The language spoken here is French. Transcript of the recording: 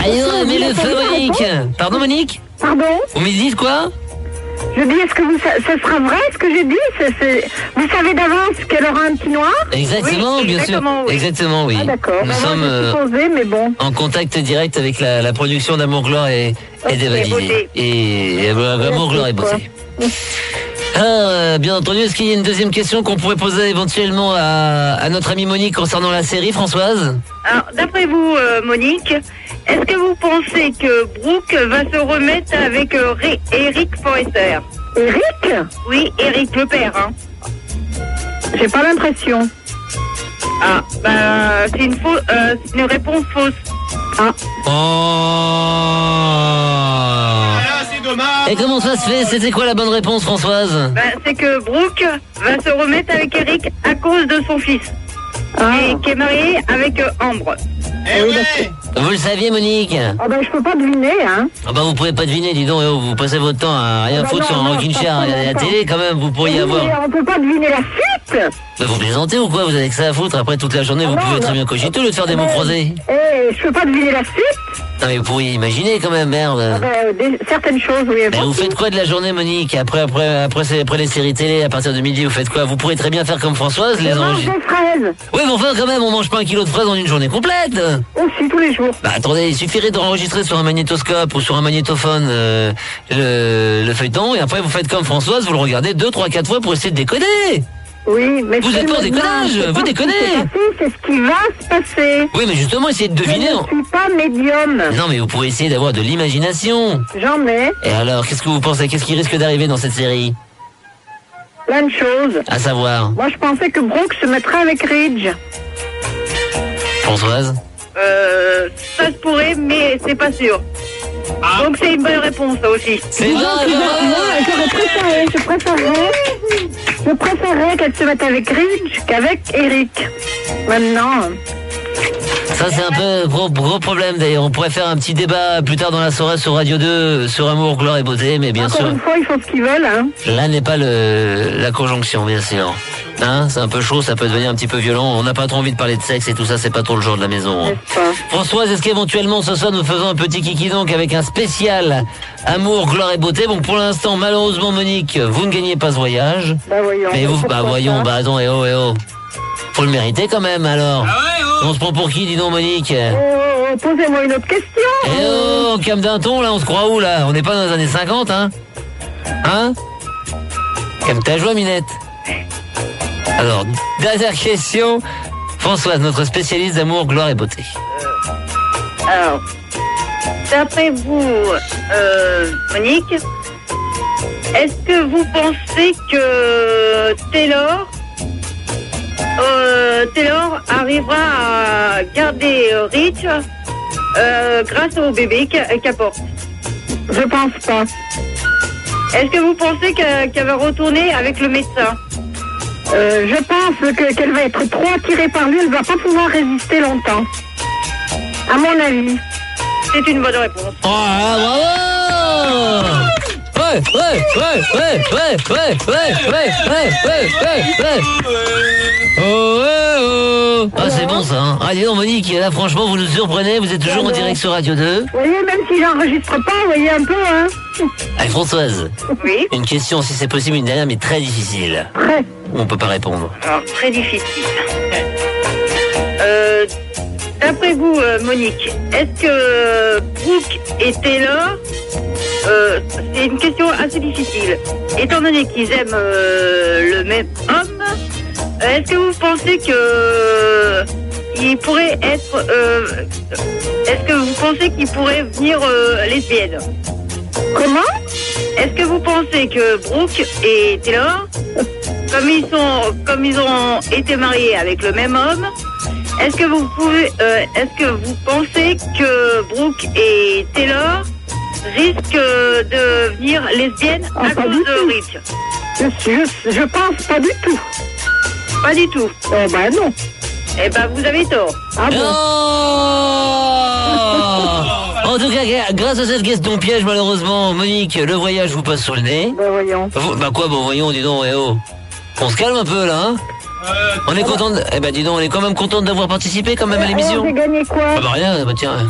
Aïe, mais le feu, Monique. Pardon, Monique? Pardon? Vous me dites quoi? Je dis, est-ce que ça sera vrai ce que j'ai dit? Vous savez d'avance qu'elle aura un petit noir? Exactement, Oui, bien sûr. oui. Exactement, oui. Ah d'accord. Nous Moi, sommes je supposais, mais bon. en contact direct avec la production d'Amour, Gloire et d'Evalidé. Et Amour, Gloire et Beauté. Alors, bien entendu, est-ce qu'il y a une deuxième question qu'on pourrait poser éventuellement à notre amie Monique concernant la série, Françoise? Alors, d'après vous, Monique, est-ce que vous pensez que Brooke va se remettre avec Eric Forrester? Eric? Oui, Eric, le père, hein. J'ai pas l'impression. Ah, c'est une réponse fausse. Ah. Oh. C'est dommage. Et comment ça se fait? C'était quoi la bonne réponse, Françoise? C'est que Brooke va se remettre avec Eric à cause de son fils. Qui est marié avec Ambre. Eh ouais. Vous le saviez, Monique? Ah ben je peux pas deviner, hein. Ah bah vous pouvez pas deviner, dis donc, vous passez votre temps à rien Ah bah foutre sur non, un non, rocking pas chair à la longtemps. télé quand même, vous pourriez Oui, avoir... mais on peut pas deviner la suite. Mais vous plaisantez ou quoi? Vous avez que ça à foutre, après toute la journée vous non, pouvez très non. bien cogiter au lieu de faire des mots croisés. Je peux pas deviner la suite. Non mais vous pourriez imaginer quand même, merde. Certaines choses, oui. Mais vous faites quoi de la journée, Monique? Après les séries télé, à partir de midi, vous faites quoi? Vous pourrez très bien faire comme Françoise, Je les mange anges. des fraises. Oui, mais enfin, quand même, on mange pas 1 kilo de fraises en une journée complète. Aussi, tous les jours. Bah attendez, il suffirait d'enregistrer sur un magnétoscope ou sur un magnétophone le feuilleton, et après vous faites comme Françoise, vous le regardez 2, 3, 4 fois pour essayer de décoder. Oui, mais Vous êtes pas en déconnage, vous déconnez. C'est ce qui va se passer. Oui, mais justement, essayez de deviner. Je ne suis pas médium. Non, mais vous pouvez essayer d'avoir de l'imagination. J'en ai. Et alors, qu'est-ce que vous pensez? Qu'est-ce qui risque d'arriver dans cette série? Plein de choses. À savoir, Moi, je pensais que Brooke se mettrait avec Ridge. Françoise? Ça se pourrait, mais c'est pas sûr. Donc c'est une bonne réponse, ça aussi. C'est Moi, vrai, je préférerais qu'elle se mette avec Ridge qu'avec Eric. Maintenant. Ça, c'est un peu gros problème d'ailleurs. On pourrait faire un petit débat plus tard dans la soirée sur Radio 2 sur Amour, Gloire et Beauté, mais bien Encore sûr, une fois, ils font ce qu'ils veulent, hein. là n'est pas la conjonction, bien sûr. Hein, c'est un peu chaud, ça peut devenir un petit peu violent. On n'a pas trop envie de parler de sexe et tout ça, c'est pas trop le genre de la maison. Hein. N'est-ce pas? Françoise, est-ce qu'éventuellement ce soir nous faisons un petit kiki donc avec un spécial Amour, Gloire et Beauté? Bon, pour l'instant, malheureusement, Monique, vous ne gagnez pas ce voyage. Bah voyons. Mais vous, Pourquoi voyons, ça? attends, eh oh. Faut le mériter quand même, alors. Ah ouais, oh. On se prend pour qui, dis donc, Monique? Posez-moi une autre question. Eh oh, calme d'un ton, là, on se croit où, là? On n'est pas dans les années 50, hein? Hein? Calme ta joie, Minette. Alors, dernière question. Françoise, notre spécialiste d'amour, gloire et beauté. Alors, d'après vous, Monique, est-ce que vous pensez que Taylor arrivera à garder Rich grâce au bébé qu'elle porte? Je pense pas. Est-ce que vous pensez qu'elle va retourner avec le médecin? Je pense qu'elle va être trop attirée par lui, elle va pas pouvoir résister longtemps. À mon avis. C'est une bonne réponse. Oh, bravo! Ouais. Oh. Ah, c'est bon ça, hein. Ah, dis donc, Monique, là, franchement, vous nous surprenez, vous êtes toujours en direct sur Radio 2. Vous voyez, même si j'enregistre pas, vous voyez un peu, hein. Allez, Françoise, Oui. une question, si c'est possible, une dernière, mais très difficile. Prêt. On peut pas répondre. Alors, très difficile. D'après vous, Monique, est-ce que Brooke et Taylor, c'est une question assez difficile. Étant donné qu'ils aiment le même homme, est-ce que vous pensez que il pourrait être, est-ce que vous pensez qu'il pourrait venir lesbienne? Comment? Est-ce que vous pensez que Brooke et Taylor, comme ils ont été mariés avec le même homme, est-ce que vous pensez que Brooke et Taylor risquent de devenir lesbiennes à pas cause du de tout. Rich? Je pense pas du tout. Pas du tout. Oh ben non. Eh ben, vous avez tort. Ah bon? Oh en tout cas, grâce à cette question piège, malheureusement, Monique, le voyage vous passe sous le nez. Ben voyons. Bah quoi, bon voyons, dis donc, eh oh. On se calme un peu là, hein. On est content, eh ben dis donc, on est quand même content d'avoir participé quand même à l'émission. J'ai gagné quoi? Ah bah rien, bah tiens.